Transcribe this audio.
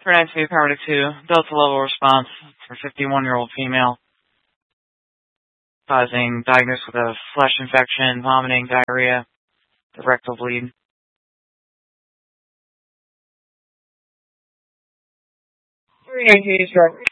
392 paramedic 2, Delta level response for 51-year-old female, diagnosed with a flesh infection, vomiting, diarrhea, rectal bleed. 392 start.